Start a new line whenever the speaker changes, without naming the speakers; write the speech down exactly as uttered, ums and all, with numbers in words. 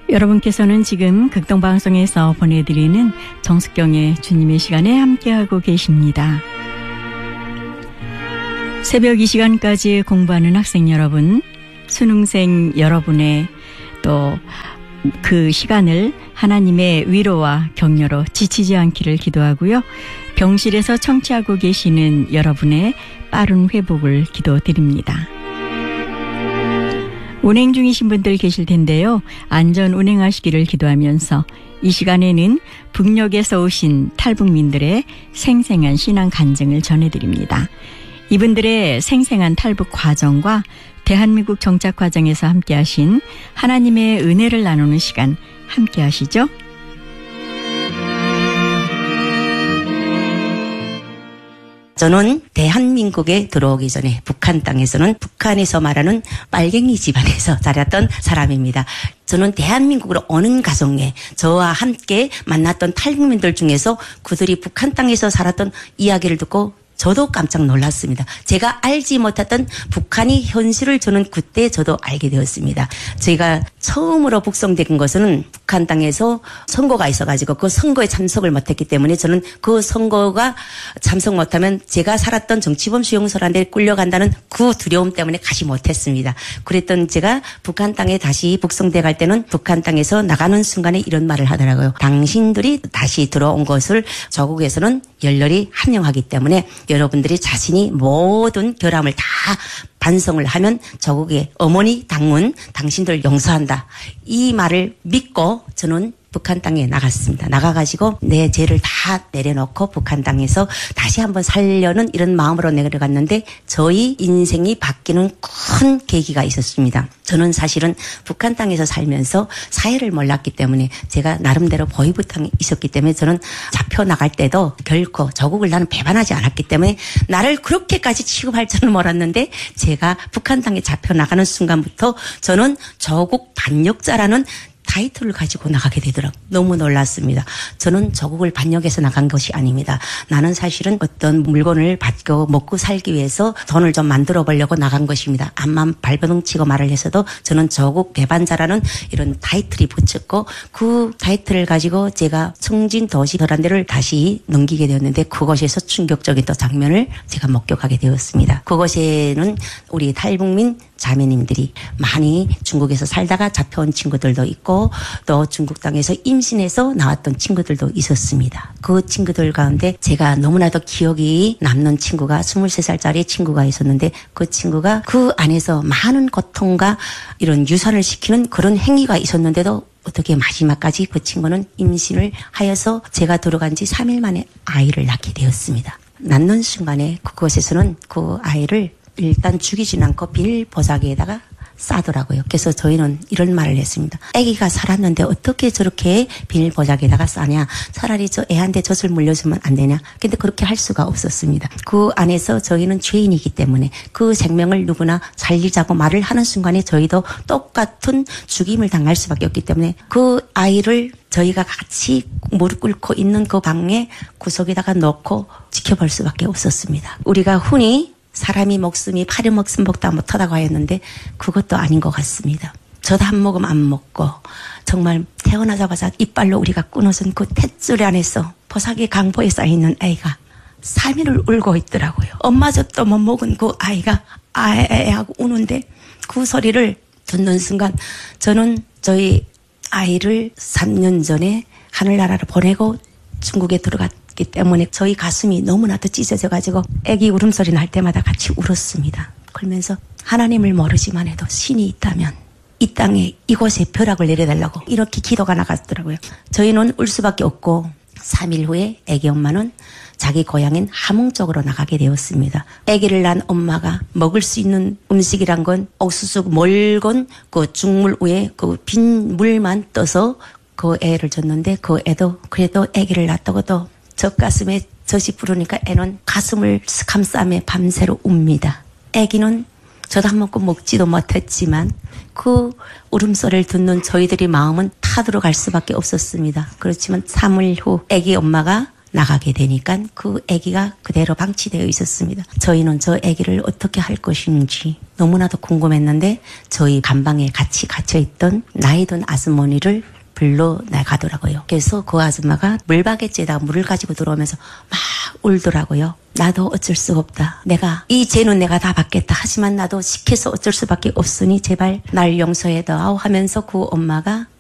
여러분께서는 지금 극동방송에서 보내드리는 정숙경의 주님의 시간에 함께하고 계십니다. 새벽 이 시간까지 공부하는 학생 여러분, 수능생 여러분의 또 그 시간을 하나님의 위로와 격려로 지치지 않기를 기도하고요. 병실에서 청취하고 계시는 여러분의 빠른 회복을 기도드립니다. 운행 중이신 분들 계실 텐데요. 안전 운행하시기를 기도하면서 이 시간에는 북녘에서 오신 탈북민들의 생생한 신앙 간증을 전해드립니다. 이분들의 생생한 탈북 과정과 대한민국 정착 과정에서 함께하신 하나님의 은혜를 나누는 시간 함께 하시죠.
저는 대한민국에 들어오기 전에 북한 땅에서는 북한에서 말하는 빨갱이 집안에서 자랐던 사람입니다. 저는 대한민국으로 오는 가정에 저와 함께 만났던 탈북민들 중에서 그들이 북한 땅에서 살았던 이야기를 듣고 저도 깜짝 놀랐습니다. 제가 알지 못했던 북한이 현실을 저는 그때 저도 알게 되었습니다. 저희가 처음으로 북송된 것은 북한 땅에서 선거가 있어가지고 그 선거에 참석을 못했기 때문에 저는 그 선거가 참석 못하면 제가 살았던 정치범 수용소라는 데 끌려간다는 그 두려움 때문에 가지 못했습니다. 그랬던 제가 북한 땅에 다시 북송돼 갈 때는 북한 땅에서 나가는 순간에 이런 말을 하더라고요. 당신들이 다시 들어온 것을 저국에서는 열렬히 환영하기 때문에 여러분들이 자신이 모든 결함을 다 반성을 하면 저국의 어머니 당문 당신들 용서한다. 이 말을 믿고 저는 북한 땅에 나갔습니다. 나가가지고 내 죄를 다 내려놓고 북한 땅에서 다시 한번 살려는 이런 마음으로 내려갔는데 저희 인생이 바뀌는 큰 계기가 있었습니다. 저는 사실은 북한 땅에서 살면서 사회를 몰랐기 때문에 제가 나름대로 보이부탕이 있었기 때문에 저는 잡혀 나갈 때도 결코 저국을 나는 배반하지 않았기 때문에 나를 그렇게까지 취급할 줄은 몰랐는데 제가 북한 땅에 잡혀 나가는 순간부터 저는 저국 반역자라는 타이틀을 가지고 나가게 되더라고요. 너무 놀랐습니다. 저는 저국을 반역해서 나간 것이 아닙니다. 나는 사실은 어떤 물건을 받고 먹고 살기 위해서 돈을 좀 만들어 보려고 나간 것입니다. 암만 발버둥 치고 말을 해서도 저는 저국 배반자라는 이런 타이틀이 붙였고 그 타이틀을 가지고 제가 청진 도시 그런 데를 다시 넘기게 되었는데 그곳에서 충격적인 또 장면을 제가 목격하게 되었습니다. 그곳에는 우리 탈북민 자매님들이 많이 중국에서 살다가 잡혀온 친구들도 있고 또 중국 땅에서 임신해서 나왔던 친구들도 있었습니다. 그 친구들 가운데 제가 너무나도 기억이 남는 친구가 스물세 살짜리 친구가 있었는데 그 친구가 그 안에서 많은 고통과 이런 유산을 시키는 그런 행위가 있었는데도 어떻게 마지막까지 그 친구는 임신을 하여서 제가 들어간 지 삼 일 만에 아이를 낳게 되었습니다. 낳는 순간에 그곳에서는 그 아이를 일단 죽이진 않고 비닐 보자기에다가 싸더라고요. 그래서 저희는 이런 말을 했습니다. 아기가 살았는데 어떻게 저렇게 비닐 보자기에다가 싸냐. 차라리 저 애한테 젖을 물려주면 안 되냐. 근데 그렇게 할 수가 없었습니다. 그 안에서 저희는 죄인이기 때문에 그 생명을 누구나 살리자고 말을 하는 순간에 저희도 똑같은 죽임을 당할 수밖에 없기 때문에 그 아이를 저희가 같이 무릎 꿇고 있는 그 방에 구석에다가 넣고 지켜볼 수밖에 없었습니다. 우리가 흔히 사람이 목숨이 파리 목숨보다 못하다고 하였는데 그것도 아닌 것 같습니다. 젖 한 모금 안 먹고 정말 태어나자마자 이빨로 우리가 끊어진 그 탯줄 안에서 포사기 강보에 쌓여있는 아이가 삼 일을 울고 있더라고요. 엄마 젖도 못 먹은 그 아이가 아에 하고 우는데 그 소리를 듣는 순간 저는 저희 아이를 삼 년 전에 하늘나라로 보내고 중국에 들어갔기 때문에 저희 가슴이 너무나도 찢어져가지고 애기 울음소리 날 때마다 같이 울었습니다. 그러면서 하나님을 모르지만 해도 신이 있다면 이 땅에 이곳에 벼락을 내려달라고 이렇게 기도가 나갔더라고요. 저희는 울 수밖에 없고 삼 일 후에 애기 엄마는 자기 고향인 함흥 쪽으로 나가게 되었습니다. 아기를 낳은 엄마가 먹을 수 있는 음식이란 건 옥수수 멀건 그 죽물 위에 그 빈 물만 떠서 그 애를 줬는데 그 애도 그래도 아기를 낳았다고 또 젖가슴에 젖이 부르니까 애는 가슴을 감싸며 밤새로 웁니다. 아기는 저도 한 모금 먹지도 못했지만 그 울음소리를 듣는 저희들의 마음은 타들어갈 수밖에 없었습니다. 그렇지만 삼 일 후 아기 엄마가 나가게 되니까 그 아기가 그대로 방치되어 있었습니다. 저희는 저 아기를 어떻게 할 것인지 너무나도 궁금했는데 저희 감방에 같이 갇혀있던 나이 든 아주머니를 불러 나가더라고요. 그래서 그 아줌마가 물바게지에다가 물을 가지고 들어오면서 막 울더라고요. 나도 어쩔 수가 없다. 내가 이 죄는 내가 다 받겠다. 하지만 나도 시켜서 어쩔 수밖에 없으니 제발 날 용서해다오 하면서 그 엄마가